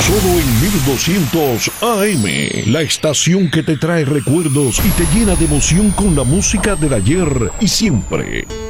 Solo en 1200 AM, la estación que te trae recuerdos y te llena de emoción con la música del ayer y siempre.